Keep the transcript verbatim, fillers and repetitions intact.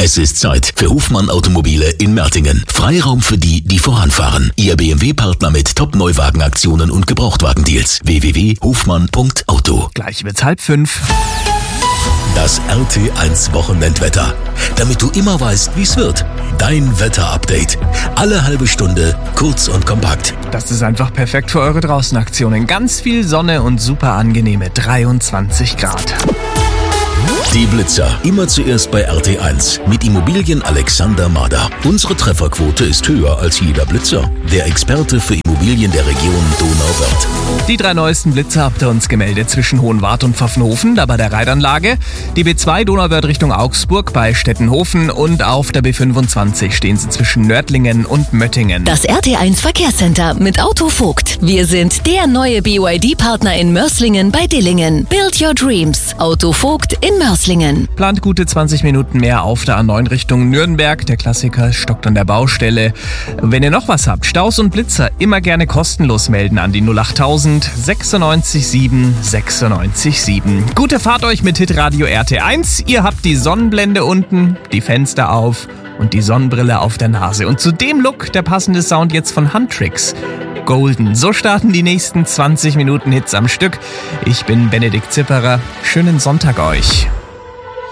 Es ist Zeit für Hofmann Automobile in Mertingen. Freiraum für die, die voranfahren. Ihr B M W-Partner mit Top-Neuwagenaktionen und Gebrauchtwagendeals. w w w punkt hofmann punkt auto. Gleich wird's halb fünf. Das R T eins Wochenendwetter. Damit du immer weißt, wie's wird. Dein Wetter-Update. Alle halbe Stunde, kurz und kompakt. Das ist einfach perfekt für eure Draußenaktionen. Ganz viel Sonne und super angenehme dreiundzwanzig Grad. Die Blitzer. Immer zuerst bei R T eins. Mit Immobilien Alexander Mader. Unsere Trefferquote ist höher als jeder Blitzer. Der Experte für Immobilien der Region Donauwörth. Die drei neuesten Blitzer habt ihr uns gemeldet zwischen Hohenwart und Pfaffenhofen, da bei der Reitanlage. Die B zwei Donauwörth Richtung Augsburg bei Stettenhofen und auf der B fünfundzwanzig stehen sie zwischen Nördlingen und Möttingen. Das R T eins Verkehrscenter mit Autovogt. Wir sind der neue B Y D-Partner in Mörslingen bei Dillingen. Build your dreams. Autovogt in Mörslingen. Plant gute zwanzig Minuten mehr auf der A neun Richtung Nürnberg. Der Klassiker stockt an der Baustelle. Wenn ihr noch was habt, Staus und Blitzer, immer gerne kostenlos melden an die null achttausend sechsundneunzig sieben sechsundneunzig sieben. Gute Fahrt euch mit Hitradio R T eins. Ihr habt die Sonnenblende unten, die Fenster auf und die Sonnenbrille auf der Nase. Und zu dem Look der passende Sound jetzt von Huntrix. Golden. So starten die nächsten zwanzig Minuten Hits am Stück. Ich bin Benedikt Zipperer. Schönen Sonntag euch.